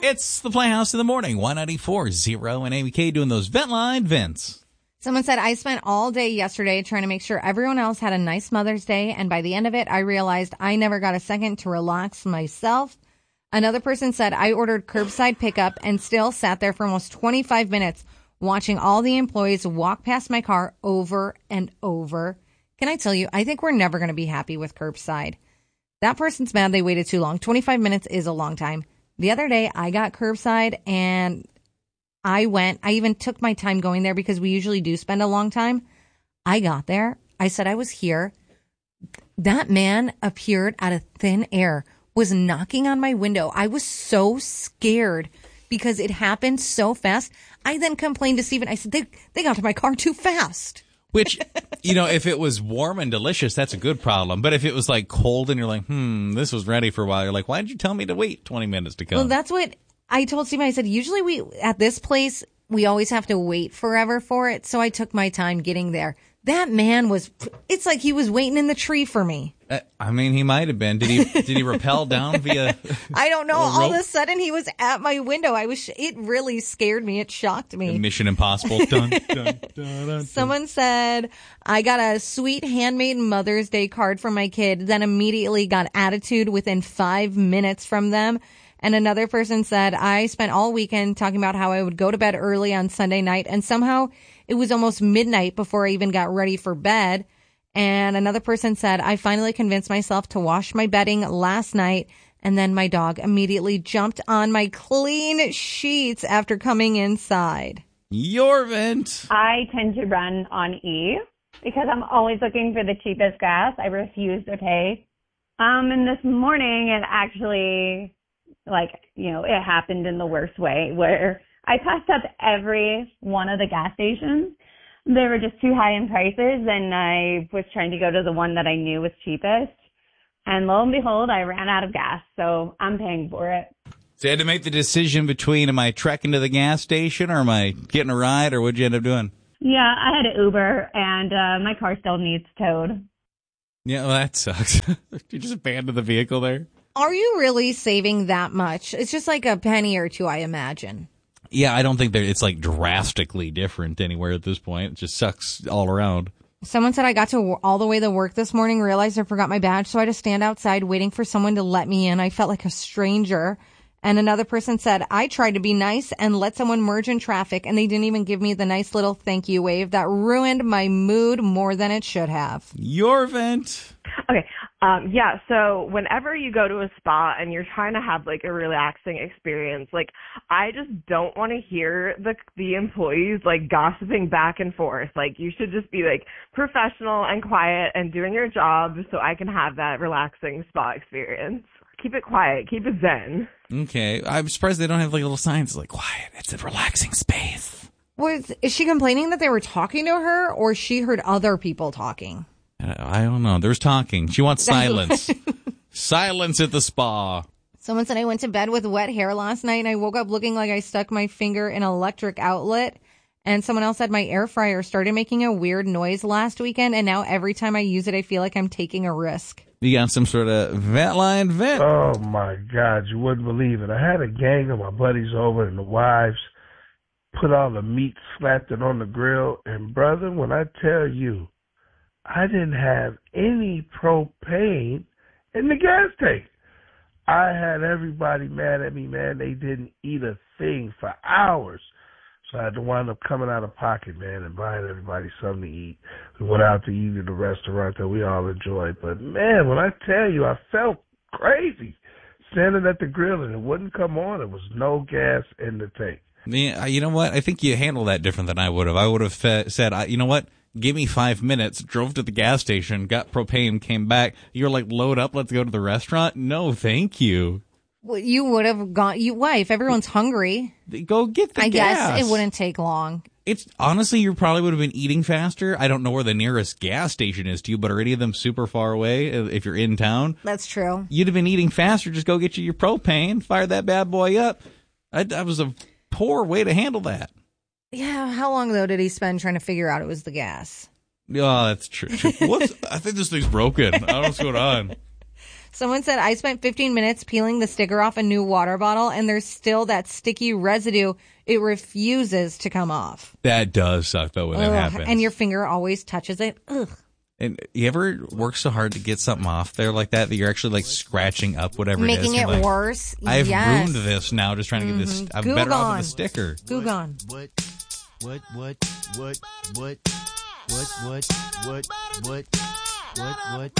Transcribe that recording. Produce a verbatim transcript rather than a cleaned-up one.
It's the Playhouse in the Morning, one ninety-four point oh and A B K doing those vent line vents. Someone said, I spent all day yesterday trying to make sure everyone else had a nice Mother's Day, and by the end of it, I realized I never got a second to relax myself. Another person said, I ordered curbside pickup and still sat there for almost twenty-five minutes watching all the employees walk past my car over and over. Can I tell you, I think we're never going to be happy with curbside. That person's mad they waited too long. twenty-five minutes is a long time. The other day, I got curbside, and I went. I even took my time going there because we usually do spend a long time. I got there. I said I was here. That man appeared out of thin air, was knocking on my window. I was so scared because it happened so fast. I then complained to Steven. I said, they, they got to my car too fast. Which, you know, if it was warm and delicious, that's a good problem. But if it was like cold and you're like, hmm, this was ready for a while, you're like, why did you tell me to wait twenty minutes to come? Well, that's what I told Steven. I said, usually we, at this place, we always have to wait forever for it. So I took my time getting there. That man was, it's like he was waiting in the tree for me. Uh, I mean, he might have been. Did he, did he rappel down via I don't know. a All of a sudden he was at my window. I was, it really scared me. It shocked me. Mission Impossible. Dun, dun, dun, dun, dun. Someone said, I got a sweet handmade Mother's Day card from my kid, then immediately got attitude within five minutes from them. And another person said, I spent all weekend talking about how I would go to bed early on Sunday night, and somehow it was almost midnight before I even got ready for bed. And another person said, I finally convinced myself to wash my bedding last night, and then my dog immediately jumped on my clean sheets after coming inside. Your vent. I tend to run on E because I'm always looking for the cheapest gas. I refuse to pay. Um, and this morning it actually... Like, you know, it happened in the worst way where I passed up every one of the gas stations. They were just too high in prices, and I was trying to go to the one that I knew was cheapest. And lo and behold, I ran out of gas, so I'm paying for it. So you had to make the decision between, am I trekking to the gas station or am I getting a ride, or what'd you end up doing? Yeah, I had an Uber, and uh, my car still needs towed. Yeah, well, that sucks. You just abandoned the vehicle there? Are you really saving that much? It's just like a penny or two, I imagine. Yeah, I don't think that it's like drastically different anywhere at this point. It just sucks all around. Someone said I got to all the way to work this morning, realized I forgot my badge, so I had to stand outside waiting for someone to let me in. I felt like a stranger. And another person said, I tried to be nice and let someone merge in traffic, and they didn't even give me the nice little thank you wave. That ruined my mood more than it should have. Your vent. Okay. Um, yeah, so whenever you go to a spa and you're trying to have like a relaxing experience, like I just don't want to hear the the employees like gossiping back and forth. Like you should just be like professional and quiet and doing your job so I can have that relaxing spa experience. Keep it quiet. Keep it zen. Okay. I'm surprised they don't have like little signs like quiet. It's a relaxing space. Was is she complaining that they were talking to her, or she heard other people talking? I don't know. There's talking. She wants silence. Silence at the spa. Someone said I went to bed with wet hair last night, and I woke up looking like I stuck my finger in an electric outlet. And someone else said my air fryer started making a weird noise last weekend, and now every time I use it, I feel like I'm taking a risk. You got some sort of vent line vent? Oh, my God. You wouldn't believe it. I had a gang of my buddies over, and the wives put all the meat, slapped it on the grill. And, brother, when I tell you, I didn't have any propane in the gas tank. I had everybody mad at me, man. They didn't eat a thing for hours. So I had to wind up coming out of pocket, man, and buying everybody something to eat. We went out to eat at a restaurant that we all enjoyed. But, man, when I tell you, I felt crazy standing at the grill, and it wouldn't come on. There was no gas in the tank. Yeah, you know what? I think you handled that different than I would have. I would have fe- said, I, you know what? Give me five minutes, drove to the gas station, got propane, came back. You're like, load up, let's go to the restaurant? No, thank you. Well, you would have gone, you, why? If everyone's hungry, go get the I gas. guess it wouldn't take long. It's honestly, you probably would have been eating faster. I don't know where the nearest gas station is to you, but are any of them super far away if you're in town? That's true. You'd have been eating faster. Just go get you your propane, fire that bad boy up. I, that was a poor way to handle that. Yeah, how long, though, did he spend trying to figure out it was the gas? Oh, that's true. What's, I think this thing's broken. I don't know what's going on. Someone said, I spent fifteen minutes peeling the sticker off a new water bottle, and there's still that sticky residue. It refuses to come off. That does suck, though, when Ugh. that happens. And your finger always touches it. Ugh. And you ever work so hard to get something off there like that that you're actually like scratching up whatever it is? Making it You're like, worse. I've yes. ruined this now just trying to get this. I'm Goo better off gone. with a sticker. Goo gone. What, what, what, what, what, what, what, what, what, what, what, what,